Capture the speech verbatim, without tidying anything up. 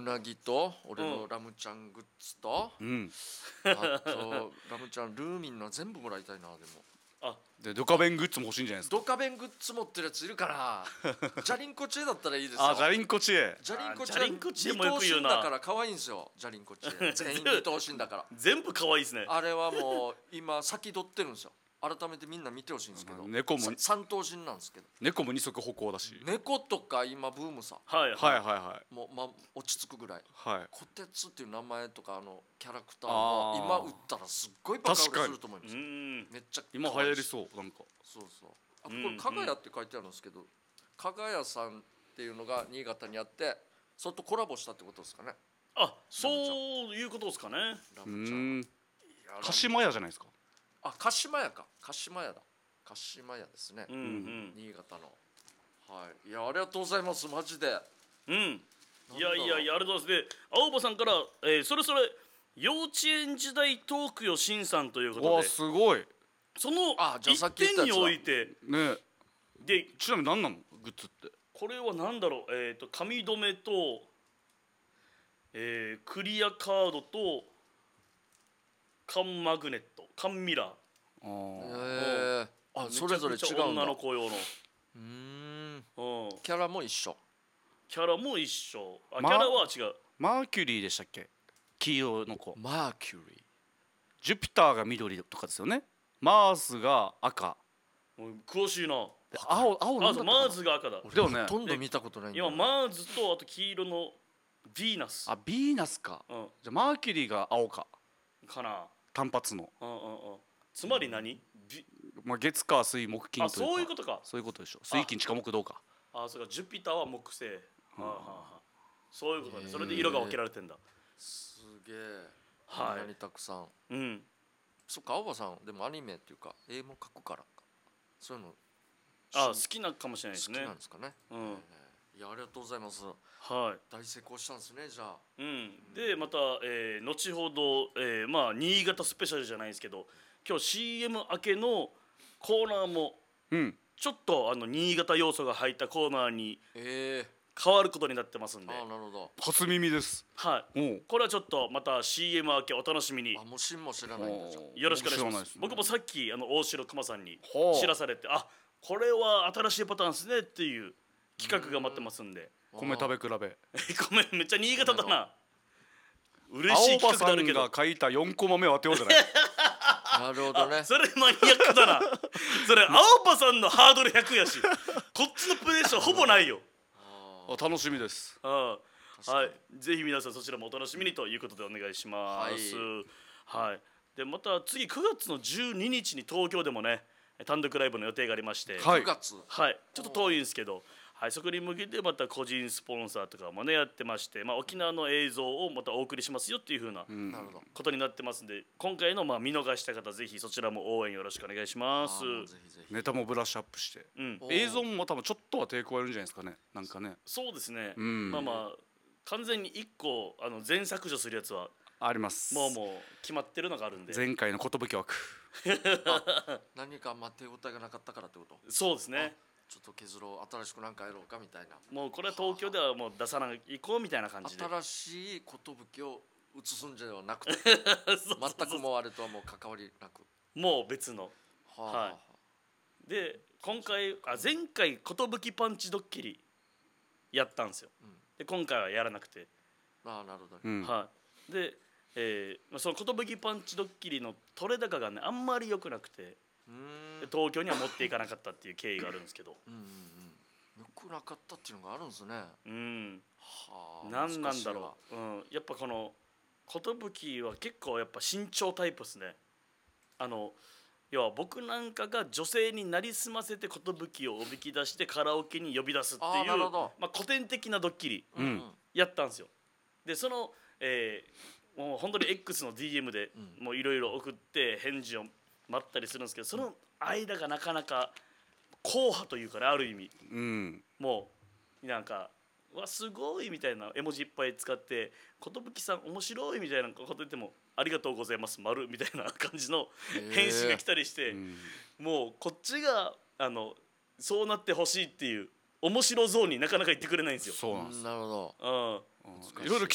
なぎと俺のラムちゃんグッズと、 うん、 あとラムちゃんルーミンの全部もらいたいな。でもあでドカベングッズも欲しいんじゃないですか。 ドカベングッズ持ってるやついるからジャリンコチェだったらいいですよ。 あジャリンコチェジャリンコチェジャリンコチェも二よく言うな頭身だから可愛いんですよ。ジャリンコチェ全員二頭身だから全部可愛いですね。 あれはもう今先取ってるんですよ。改めてみんな見てほしいんですけど、 猫も三頭身なんですけど、 猫も二足歩行だし、 猫とか今ブームさ、 はいはいはいはいもう、ま、落ち着くぐらい。 はいコテツっていう名前とかあのキャラクターも今売ったらすっごいバカ売れすると思います。めっちゃ今流行りそう。なんかそうそう。あ、これ加賀屋って書いてあるんですけど、加賀屋さんっていうのが新潟にあって、それとコラボしたってことですかね。 あ、そういうことですかね。 ラムちゃん。 鹿島屋じゃないですか。 あ、鹿島屋か。鹿島屋だ。鹿島屋ですね。 うんうん、 新潟の。はい。いや、ありがとうございます。マジで。 うん。いやいやいや、ありがとうございます。で、青葉さんから、えー、それそれ幼稚園時代トークよしんさんということで。 わあ、すごい。 その一点において。 ね。 で、 ちなみに何なのグッズって。 これは何だろう。えっと紙留めと、えー、クリアカードと缶マグネット、缶ミラー。 あー、あ、それぞれ違うんだ。 女の子用の。 うん。 キャラも一緒。 キャラも一緒。あ、キャラは違う。 マーキュリーでしたっけ？黄色の子。 マーキュリー。 ジュピターが緑とかですよね。マースが赤。 詳しいな。 青青なんだったかな。 マーズが赤だ。 でもね、ほとんど見たことないんだよ。 今マーズとあと黄色のヴィーナス。 あ、ヴィーナスか。じゃあマーキュリーが青か。 かな。 単発の。 うんうんうん。つまり何？ まあ月火水木金というか。あ、 そういうことか。 そういうことでしょ。水金地下木土か。 あ、そうか。ジュピターは木星。はあはあ。そういうことね。それで色が分けられてんだ。 すげえ。 はい。 こんなにたくさん。 うん。 そっか、青葉さんでもアニメっていうか絵も描くからそういうの。 あ、好きなかもしれないですね。 好きなんですかね。うん。いや、ありがとうございます。 はい。 大成功したんですね、じゃあ。 うん。でまた、えー、後ほど、えー、まあ新潟スペシャルじゃないですけど、今日 シーエム 明けのコーナーも、うん、ちょっとあの新潟要素が入ったコーナーに変わることになってますんで。 あ、なるほど。 初耳です。 はい。これはちょっとまた シーエム 明けお楽しみに。 あ、もしも知らないんだじゃん。 よろしくお願いします。僕もさっきあの大城熊さんに知らされて、あ、これは新しいパターンですねっていう企画が待ってますんで。 米食べ比べ。 米めっちゃ新潟だな。嬉しい企画だけど。 青葉さんが書いたよんコマ目を当てようじゃない。 なるほどね。 それマニアックだな。それ青葉さんのハードルひゃくやし、こっちのプレッシャーほぼないよ。 楽しみです。 はい、ぜひ皆さんそちらもお楽しみにということでお願いします。はい。でまた次くがつのじゅうににちに東京でもね単独ライブの予定がありまして、 くがつ、 はい、ちょっと遠いんですけど、はい、そこに向けてまた個人スポンサーとかもねやってまして、まあ、沖縄の映像をまたお送りしますよっていう風なことになってますんで、今回のまあ見逃した方ぜひそちらも応援よろしくお願いします。 ネタもブラッシュアップして、うん、映像も多分ちょっとは抵抗あるんじゃないですかね。なんかね。 そうですね、うん、まあまあ完全にいっこあの全削除するやつはあります。 もうもう決まってるのがあるんで。 前回の寿枠何かまあ手応えがなかったからってこと。 そうですね。 ちょっと削ろう、新しく何かやろうかみたいな。 もうこれは東京ではもう出さないこうみたいな感じで。 新しい寿を移すんじゃなくて全くもうあれとはもう関わりなくもう別の。はい。で今回あ前回寿パンチドッキリやったんですよ。で今回はやらなくて。 ああ、なるほど。 はい。で、えー、その寿パンチドッキリの取れ高がねあんまり良くなくて、東京には持っていかなかったっていう経緯があるんですけど。 うんうんうん。良くなかったっていうのがあるんですね。 うん。はあ。なんなんだろう。うん。やっぱこの寿は結構やっぱ慎重タイプですね。あの要は僕なんかが女性になりすませて寿をおびき出してカラオケに呼び出すっていう、まあ古典的なドッキリやったんですよ。でその、えー、もう本当に X の ディーエム でもういろいろ送って返事を待ったりするんですけど、その間がなかなか硬派というかね、ある意味、うん、もうなんか「わすごい」みたいな絵文字いっぱい使って「寿さん面白い」みたいなこと言っても「ありがとうございます丸」みたいな感じの返信が来たりして、うん、もうこっちがあのそうなってほしいっていう面白ゾーンになかなか言ってくれないんですよ。 そうなんです。 なるほど。 うん、 いろいろ